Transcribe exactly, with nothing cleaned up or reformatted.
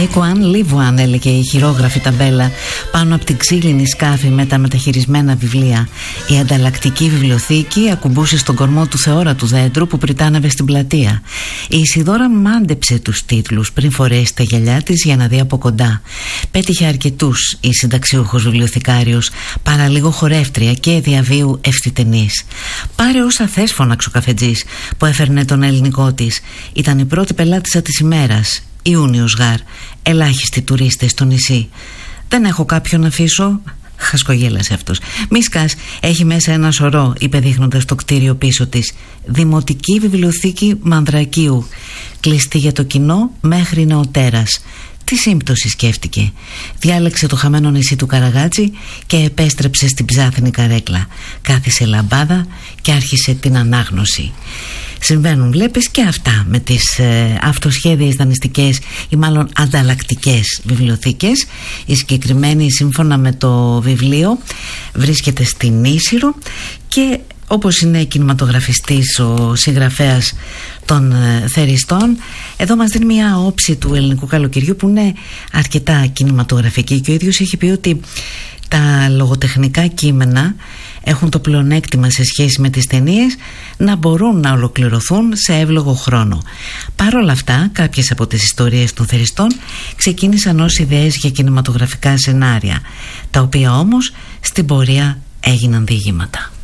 Take one, leave one, έλεγε η χειρόγραφη ταμπέλα πάνω από την ξύλινη σκάφη με τα μεταχειρισμένα βιβλία. Η ανταλλακτική βιβλιοθήκη ακουμπούσε στον κορμό του θεόρατου δέντρου που πριτάνευε στην πλατεία. Η Ισιδώρα μάντεψε τους τίτλους πριν φορέσει τα γυαλιά της για να δει από κοντά. Πέτυχε αρκετούς η συνταξιούχος βιβλιοθηκάριος, παραλίγο χορεύτρια και διαβίου ευθυτενής. «Πάρε όσα θες», φώναξε ο καφετζής που έφερνε τον ελληνικό της. Ήταν η πρώτη πελάτησα της ημέρας. Ιούνιος γάρ, ελάχιστοι τουρίστες στο νησί. «Δεν έχω κάποιον να αφήσω», χασκογέλασε αυτός. «Μη σκάς, έχει μέσα ένα σωρό», είπε δείχνοντας το κτίριο πίσω της. «Δημοτική βιβλιοθήκη Μανδρακίου, κλειστή για το κοινό μέχρι νεοτέρας». Τι σύμπτωση, σκέφτηκε. Διάλεξε το χαμένο νησί του Καραγάτσι και επέστρεψε στην ψάθινη καρέκλα. Κάθισε λαμπάδα και άρχισε την ανάγνωση. Συμβαίνουν, βλέπεις, και αυτά με τις ε, αυτοσχέδιες δανειστικές ή μάλλον ανταλλακτικές βιβλιοθήκες. Η συγκεκριμένη, σύμφωνα με το βιβλίο, βρίσκεται στην Ίσυρο και όπως είναι κινηματογραφιστής ο συγγραφέας των ε, Θεριστών, εδώ μας δίνει μια όψη του ελληνικού καλοκαιριού που είναι αρκετά κινηματογραφική και ο ίδιος έχει πει ότι τα λογοτεχνικά κείμενα έχουν το πλεονέκτημα σε σχέση με τις ταινίες να μπορούν να ολοκληρωθούν σε εύλογο χρόνο. Παρ' όλα αυτά, κάποιες από τις ιστορίες των Θεριστών ξεκίνησαν ως ιδέες για κινηματογραφικά σενάρια, τα οποία όμως στην πορεία έγιναν διηγήματα.